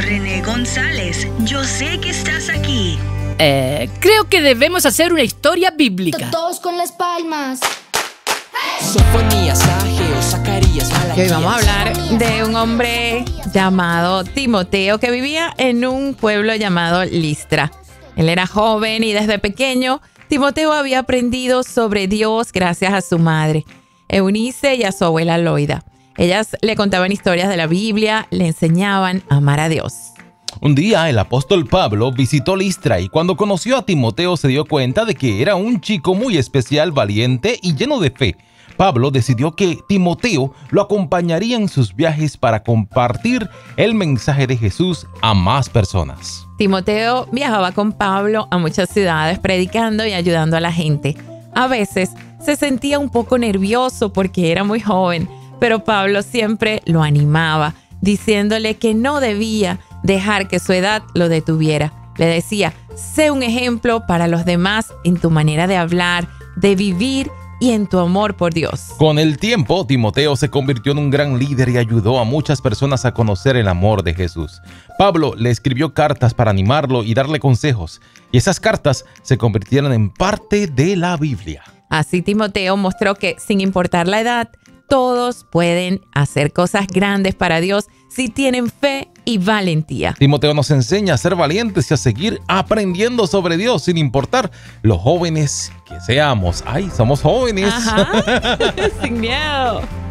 René González, yo sé que estás aquí. Creo que debemos hacer una historia bíblica. Todos con las palmas. Sofonías, Ageo, Zacarías, Malaquías. Y hoy vamos a hablar de un hombre llamado Timoteo que vivía en un pueblo llamado Listra. Él era joven y desde pequeño Timoteo había aprendido sobre Dios gracias a su madre, Eunice, y a su abuela Loida. Ellas le contaban historias de la Biblia, le enseñaban a amar a Dios. Un día el apóstol Pablo visitó Listra y cuando conoció a Timoteo se dio cuenta de que era un chico muy especial, valiente y lleno de fe. Pablo decidió que Timoteo lo acompañaría en sus viajes para compartir el mensaje de Jesús a más personas. Timoteo viajaba con Pablo a muchas ciudades predicando y ayudando a la gente. A veces se sentía un poco nervioso porque era muy joven, pero Pablo siempre lo animaba, diciéndole que no debía dejar que su edad lo detuviera. Le decía, sé un ejemplo para los demás en tu manera de hablar, de vivir y en tu amor por Dios. Con el tiempo, Timoteo se convirtió en un gran líder y ayudó a muchas personas a conocer el amor de Jesús. Pablo le escribió cartas para animarlo y darle consejos, y esas cartas se convirtieron en parte de la Biblia. Así Timoteo mostró que, sin importar la edad, todos pueden hacer cosas grandes para Dios si tienen fe y valentía. Timoteo nos enseña a ser valientes y a seguir aprendiendo sobre Dios sin importar los jóvenes que seamos. ¡Ay, somos jóvenes! Ajá, sin miedo.